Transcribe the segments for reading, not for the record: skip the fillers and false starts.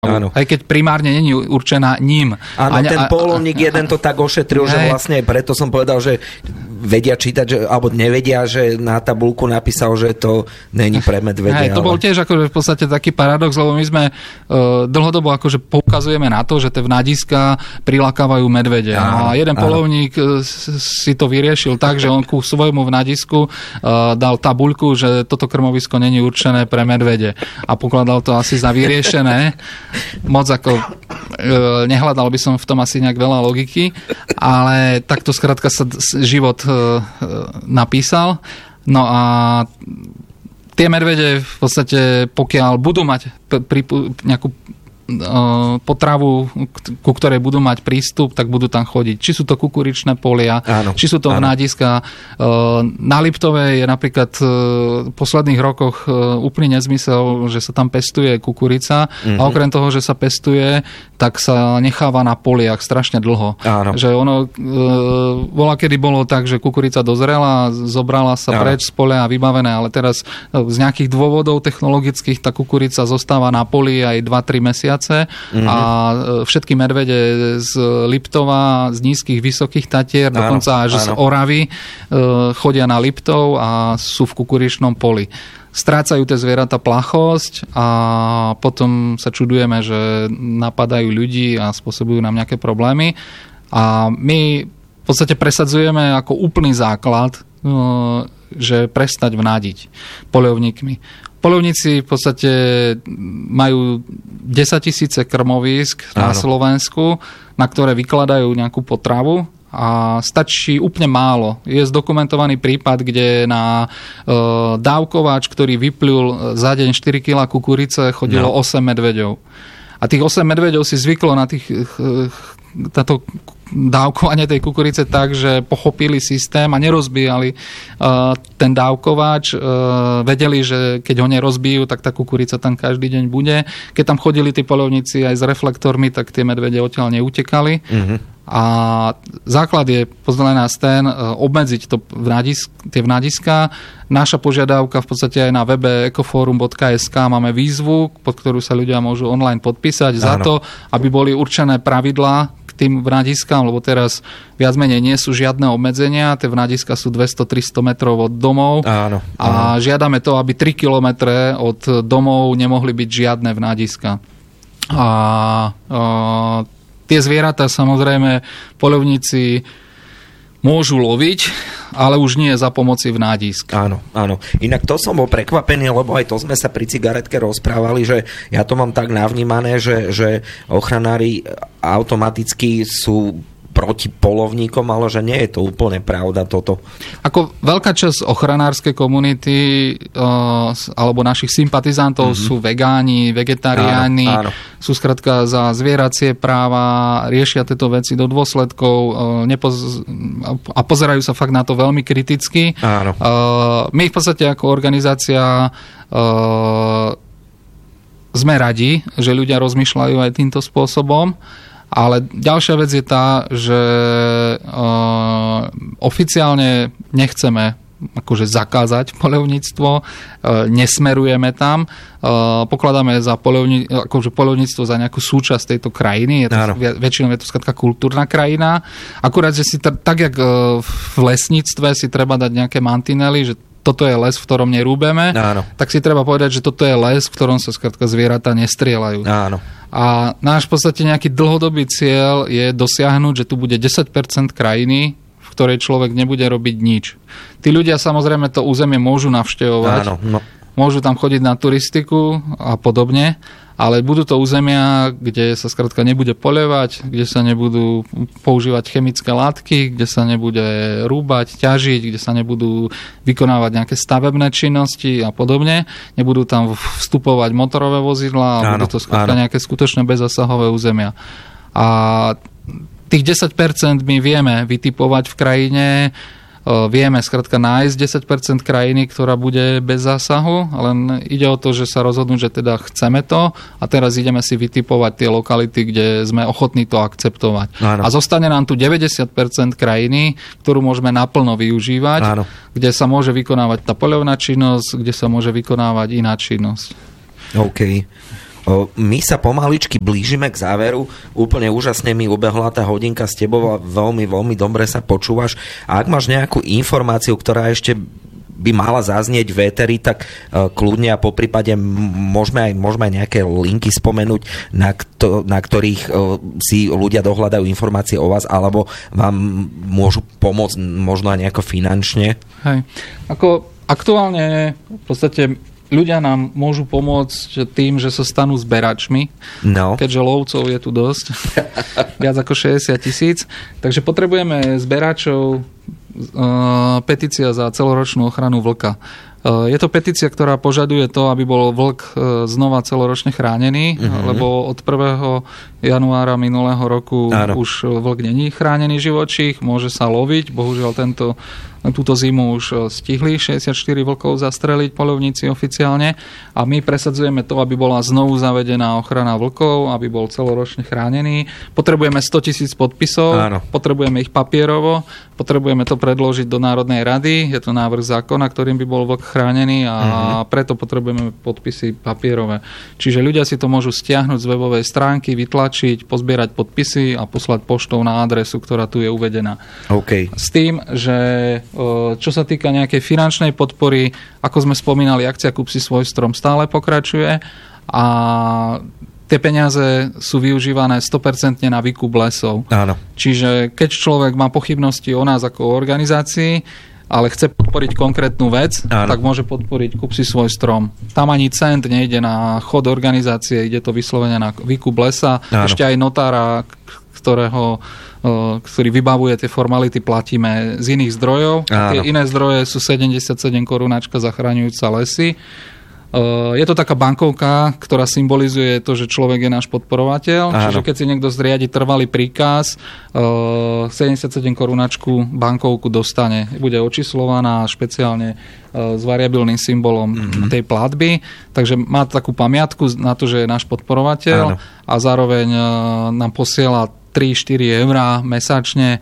Áno. Aj keď primárne není určená ním. Áno, ten poľovník jeden to tak ošetril, že vlastne preto som povedal, že vedia čítať, alebo nevedia, že na tabuľku napísal, že to není pre medvede. To bol tiež akože v podstate taký paradox, lebo my sme dlhodobo akože poukazujeme na to, že tie vnadiska prilákávajú medvede. A jeden poľovník si to vyriešil tak, že on ku svojmu vnadisku dal tabuľku, že toto krmovisko není určené pre medvede. A pokladal to asi za vyriešené. Moc ako nehľadal by som v tom asi nejak veľa logiky, ale takto skrátka sa život napísal. No a tie medvede v podstate, pokiaľ budú mať nejakú potravu, ku ktorej budú mať prístup, tak budú tam chodiť. Či sú to kukuričné polia, či sú to vnadiska. Na Liptove je napríklad v posledných rokoch úplný nezmysel, že sa tam pestuje kukurica a okrem toho, že sa pestuje, tak sa necháva na poliach strašne dlho. Že ono bola, kedy bolo tak, že kukurica dozrela, zobrala sa preč z polia a vybavené, ale teraz z nejakých dôvodov technologických tá kukurica zostáva na poli aj 2-3 mesiace a všetky medvede z Liptova, z nízkych, vysokých Tatier, dokonca až z Oravy chodia na Liptov a sú v kukuričnom poli. Strácajú tie zvieratá plachosť a potom sa čudujeme, že napadajú ľudí a spôsobujú nám nejaké problémy. A my v podstate presadzujeme ako úplný základ, že prestať vnádiť poľovníkmi. Poľovníci v podstate majú 10 000 krmovísk na Slovensku, na ktoré vykladajú nejakú potravu a stačí úplne málo. Je zdokumentovaný prípad, kde na dávkovač, ktorý vyplul za deň 4 kg kukurice, chodilo 8 medveďov. A tých 8 medveďov si zvyklo na táto dávkovanie tej kukurice tak, že pochopili systém a nerozbíjali ten dávkovač. Vedeli, že keď ho nerozbijú, tak tá kukurica tam každý deň bude. Keď tam chodili tí poľovníci aj s reflektormi, tak tie medvede odtiaľ neutekali. A základ je podľa nás ten obmedziť tie vnadiska. Naša požiadavka v podstate aj na webe ecoforum.sk máme výzvu, pod ktorú sa ľudia môžu online podpísať za to, aby boli určené pravidlá k tým vnadiskám, lebo teraz viac menej nie sú žiadne obmedzenia, tie vnadiska sú 200-300 metrov od domov a žiadame to, aby 3 kilometre od domov nemohli byť žiadne vnadiska. A tie zvieratá samozrejme poľovníci môžu loviť, ale už nie za pomoci vnádisk. Áno. Inak to som bol prekvapený, lebo aj to sme sa pri cigaretke rozprávali, že ja to mám tak navnímané, že ochranári automaticky sú proti poľovníkom, ale že nie je to úplne pravda toto. Ako veľká časť ochranárskej komunity alebo našich sympatizantov sú vegáni, vegetariáni, sú skrátka za zvieracie práva, riešia tieto veci do dôsledkov a pozerajú sa fakt na to veľmi kriticky. My v podstate ako organizácia sme radi, že ľudia rozmýšľajú aj týmto spôsobom. Ale ďalšia vec je tá, že oficiálne nechceme akože zakázať poľovníctvo, nesmerujeme tam, pokladáme za poľovníctvo za nejakú súčasť tejto krajiny, väčšinou je to skrátka kultúrna krajina, akurát, že si tak jak v lesníctve si treba dať nejaké mantinely, že toto je les, v ktorom nerúbeme, tak si treba povedať, že toto je les, v ktorom sa skrátka zvieratá nestrieľajú. A náš v podstate nejaký dlhodobý cieľ je dosiahnuť, že tu bude 10% krajiny, v ktorej človek nebude robiť nič. Tí ľudia samozrejme to územie môžu navštevovať, môžu tam chodiť na turistiku a podobne, ale budú to územia, kde sa skrátka nebude poľovať, kde sa nebudú používať chemické látky, kde sa nebude rúbať, ťažiť, kde sa nebudú vykonávať nejaké stavebné činnosti a podobne. Nebudú tam vstupovať motorové vozidlá a budú to skrátka nejaké skutočne bezzasahové územia. A tých 10% my vieme vytipovať v krajine, vieme skrátka nájsť 10% krajiny, ktorá bude bez zásahu, len ide o to, že sa rozhodnú, že teda chceme to a teraz ideme si vytipovať tie lokality, kde sme ochotní to akceptovať. A zostane nám tu 90% krajiny, ktorú môžeme naplno využívať, kde sa môže vykonávať tá poľovná činnosť, kde sa môže vykonávať iná činnosť. OK. My sa pomaličky blížime k záveru. Úplne úžasne mi ubehla tá hodinka s tebou a veľmi, veľmi dobre sa počúvaš. A ak máš nejakú informáciu, ktorá ešte by mala zaznieť v éteri, tak kľudne a poprípade môžeme aj nejaké linky spomenúť, na ktorých si ľudia dohľadajú informácie o vás, alebo vám môžu pomôcť možno aj nejako finančne. Hej. Ako aktuálne v podstate ľudia nám môžu pomôcť tým, že sa stanú zberačmi, keďže lovcov je tu dosť, viac ako 60,000, takže potrebujeme zberačov. Petícia za celoročnú ochranu vlka. Je to petícia, ktorá požaduje to, aby bol vlk znova celoročne chránený, lebo od 1. januára minulého roku už vlk není chránený živočích, môže sa loviť. Bohužiaľ túto zimu už stihli 64 vlkov zastreliť poľovníci oficiálne a my presadzujeme to, aby bola znovu zavedená ochrana vlkov, aby bol celoročne chránený. Potrebujeme 100,000 podpisov, potrebujeme ich papierovo, potrebujeme to predložiť do Národnej rady, je to návrh zákona, ktorým by bol vlk chránený a preto potrebujeme podpisy papierové. Čiže ľudia si to môžu stiahnuť z webovej stránky, vytlačiť, pozbierať podpisy a poslať poštou na adresu, ktorá tu je uvedená. Okay. S tým, že čo sa týka nejakej finančnej podpory, ako sme spomínali, akcia Kúp si svoj strom stále pokračuje a tie peniaze sú využívané 100% na výkup lesov. Áno. Čiže keď človek má pochybnosti o nás ako o organizácii, ale chce podporiť konkrétnu vec, tak môže podporiť Kúp si svoj strom. Tam ani cent nejde na chod organizácie, ide to vyslovene na výkup lesa. Ešte aj notára, ktorý vybavuje tie formality, platíme z iných zdrojov. Tie iné zdroje sú 77 korunáčka zachraňujúca lesy. Je to taká bankovka, ktorá symbolizuje to, že človek je náš podporovateľ. Čiže keď si niekto zriadi trvalý príkaz, 77 korunáčku bankovku dostane. Bude očíslovaná špeciálne s variabilným symbolom tej platby. Takže má takú pamiatku na to, že je náš podporovateľ a zároveň nám posiela 3-4 eurá mesačne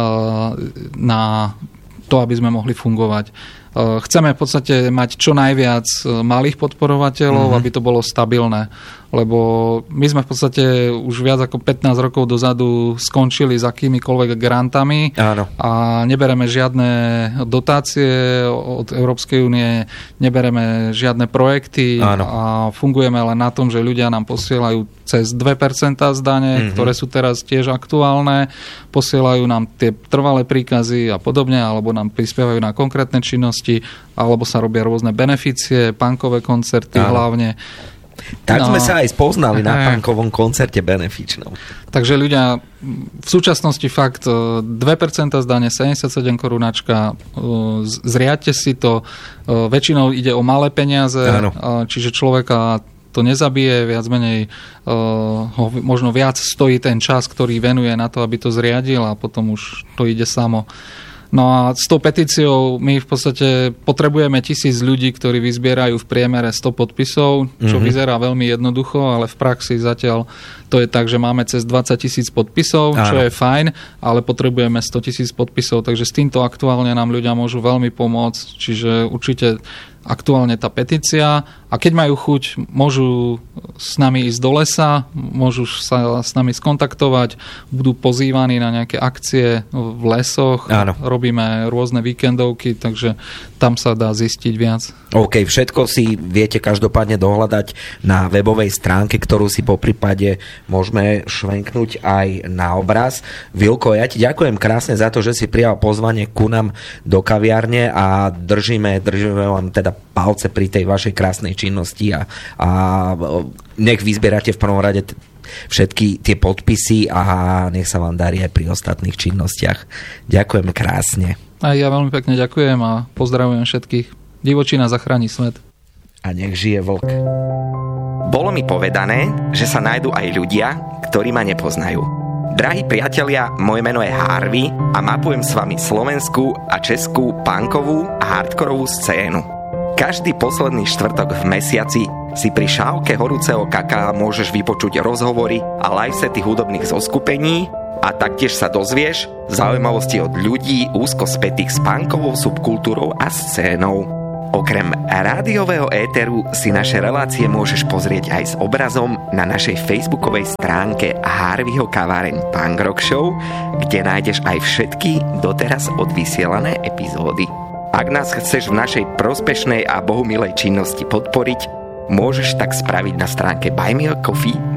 na to, aby sme mohli fungovať. Chceme v podstate mať čo najviac malých podporovateľov, aby to bolo stabilné. Lebo my sme v podstate už viac ako 15 rokov dozadu skončili s akýmikoľvek grantami a nebereme žiadne dotácie od Európskej únie, nebereme žiadne projekty a fungujeme len na tom, že ľudia nám posielajú cez 2% z dane, ktoré sú teraz tiež aktuálne, posielajú nám tie trvalé príkazy a podobne, alebo nám prispievajú na konkrétne činnosti, alebo sa robia rôzne beneficie, punkové koncerty hlavne. Tak sme sa aj spoznali na punkovom koncerte benefičnom. Takže ľudia, v súčasnosti fakt 2% z dane, 77 korunáčka, zriadte si to, väčšinou ide o malé peniaze, čiže človeka to nezabije, viac menej ho možno viac stojí ten čas, ktorý venuje na to, aby to zriadil a potom už to ide samo. No a s tou petíciou my v podstate potrebujeme 1000 ľudí, ktorí vyzbierajú v priemere 100 podpisov, čo vyzerá veľmi jednoducho, ale v praxi zatiaľ to je tak, že máme cez 20,000 podpisov, čo je fajn, ale potrebujeme 100,000 podpisov, takže s týmto aktuálne nám ľudia môžu veľmi pomôcť, čiže určite aktuálne tá petícia a keď majú chuť, môžu s nami ísť do lesa, môžu sa s nami skontaktovať, budú pozývaní na nejaké akcie v lesoch, robíme rôzne víkendovky, takže tam sa dá zistiť viac. OK, všetko si viete každopádne dohľadať na webovej stránke, ktorú si poprípade môžeme švenknúť aj na obraz. Vilko, ja ti ďakujem krásne za to, že si prijal pozvanie ku nám do kaviárne a držíme vám teda palce pri tej vašej krásnej činnosti a nech vyzbierate v prvom rade všetky tie podpisy a nech sa vám darí aj pri ostatných činnostiach. Ďakujem krásne. A ja veľmi pekne ďakujem a pozdravujem všetkých. Divočina zachráni svet. A nech žije vlk. Bolo mi povedané, že sa nájdu aj ľudia, ktorí ma nepoznajú. Drahí priatelia, moje meno je Harvey a mapujem s vami slovenskú a českú punkovú a hardkorovú scénu. Každý posledný štvrtok v mesiaci si pri šálke horúceho kaká môžeš vypočuť rozhovory a livesety hudobných zoskupení a taktiež sa dozvieš zaujímavosti od ľudí úzko spätých s punkovou subkultúrou a scénou. Okrem rádiového éteru si naše relácie môžeš pozrieť aj s obrazom na našej facebookovej stránke Harveyho kaváreň Punk Rock Show, kde nájdeš aj všetky doteraz odvysielané epizódy. Ak nás chceš v našej prospešnej a bohumilej činnosti podporiť, môžeš tak spraviť na stránke buymeacoffee.com/harvey.